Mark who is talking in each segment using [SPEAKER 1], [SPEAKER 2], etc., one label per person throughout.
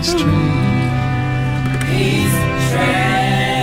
[SPEAKER 1] Peace Train. Peace Train.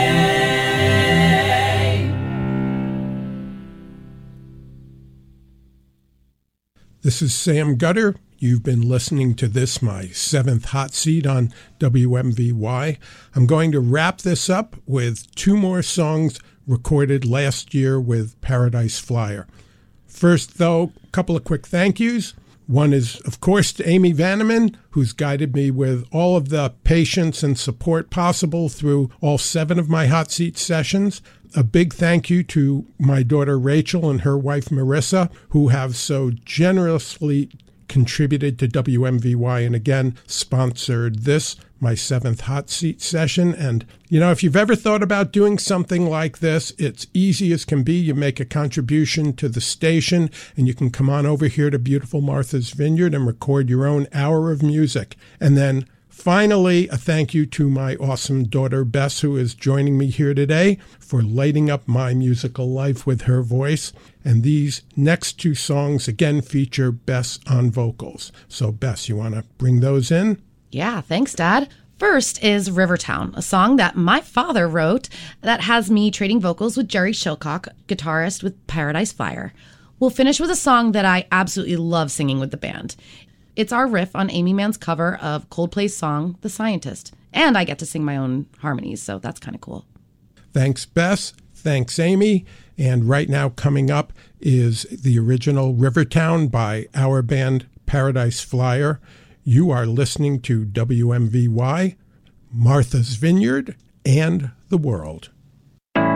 [SPEAKER 2] This is Sam Gutter. You've been listening to this, my seventh hot seat on WMVY. I'm going to wrap this up with two more songs recorded last year with Paradise Flyer. First, though, a couple of quick thank yous. One is, of course, to Amy Vanneman, who's guided me with all of the patience and support possible through all 7 of my hot seat sessions. A big thank you to my daughter Rachel and her wife Marissa, who have so generously contributed to WMVY and again sponsored this, my 7th hot seat session. And, you know, if you've ever thought about doing something like this, it's easy as can be. You make a contribution to the station and you can come on over here to beautiful Martha's Vineyard and record your own hour of music. And then finally, a thank you to my awesome daughter, Bess, who is joining me here today for lighting up my musical life with her voice. And these next 2 songs, again, feature Bess on vocals. So, Bess, you want to bring those in?
[SPEAKER 3] Yeah, thanks, Dad. First is Rivertown, a song that my father wrote that has me trading vocals with Jerry Shilcock, guitarist with Paradise Flyer. We'll finish with a song that I absolutely love singing with the band. It's our riff on Amy Mann's cover of Coldplay's song, The Scientist. And I get to sing my own harmonies, so that's kind of cool.
[SPEAKER 2] Thanks, Bess. Thanks, Amy. And right now coming up is the original Rivertown by our band Paradise Flyer. You are listening to WMVY, Martha's Vineyard, and the world.